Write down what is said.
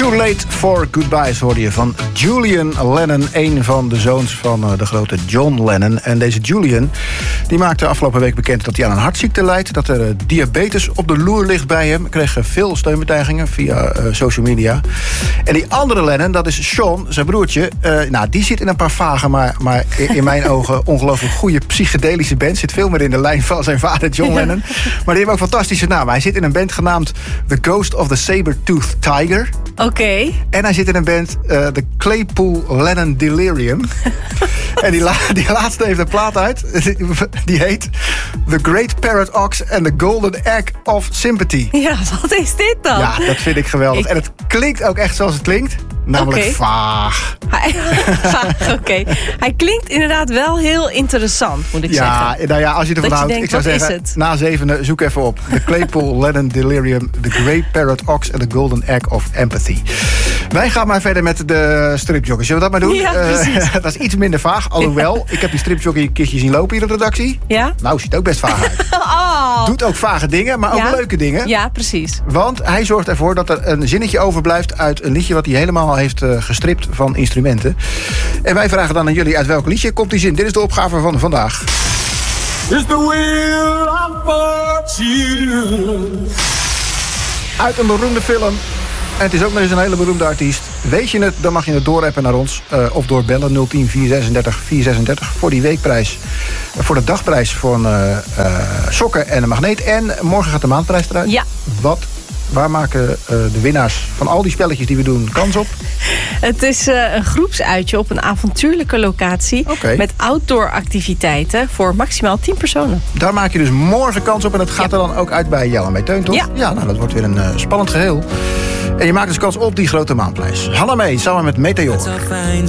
Too Late for Goodbyes hoorde je van Julian Lennon, een van de zoons van de grote John Lennon. En deze Julian die maakte afgelopen week bekend dat hij aan een hartziekte lijdt, dat er diabetes op de loer ligt bij hem. Hij kreeg veel steunbetuigingen via social media. En die andere Lennon, dat is Sean, zijn broertje. Die zit in een paar vage, maar in mijn ogen ongelooflijk goede psychedelische band. Zit veel meer in de lijn van zijn vader John Lennon. Maar die heeft ook fantastische namen. Hij zit in een band genaamd The Ghost of the Saber-Toothed Tiger. Oké. En hij zit in een band, The Claypool Lennon Delirium. En die laatste heeft een plaat uit. Die heet The Great Parrot Ox and the Golden Egg of Sympathy. Ja, wat is dit dan? Ja, dat vind ik geweldig. En het klinkt ook echt zoals het klinkt. Namelijk vaag. Oké. Hij klinkt inderdaad wel heel interessant, moet ik zeggen. Nou ja, als je ervan houdt. Denkt, ik zou zeggen, na 7 zoek even op. The Claypool Lennon Delirium, The Great Parrot Ox and the Golden Egg of Empathy. Wij gaan maar verder met de stripjockeys. Zullen we dat maar doen? Ja, precies. Dat is iets minder vaag. Alhoewel, ik heb die stripjockey een keertje zien lopen hier op de redactie. Ja? Nou, ziet ook best vaag uit. Oh. Doet ook vage dingen, maar ook leuke dingen. Ja, precies. Want hij zorgt ervoor dat er een zinnetje overblijft uit een liedje wat hij helemaal heeft gestript van instrumenten. En wij vragen dan aan jullie uit welk liedje komt die zin. Dit is de opgave van vandaag. It's the will of fortune. Uit een beroemde film. En het is ook nog eens een hele beroemde artiest. Weet je het, dan mag je het doorrappen naar ons. Of doorbellen 010 436 436 voor die weekprijs. Voor de dagprijs van sokken en een magneet. En morgen gaat de maandprijs eruit. Ja. Waar maken de winnaars van al die spelletjes die we doen kans op? Het is een groepsuitje op een avontuurlijke locatie. Okay. Met outdoor activiteiten voor maximaal 10 personen. Daar maak je dus morgen kans op. En dat gaat er dan ook uit bij Jelle en bij Teun, toch? Ja, nou, dat wordt weer een spannend geheel. En je maakt dus kans op die grote maandprijs. Hanna mee, samen met Meteor. Het zou fijn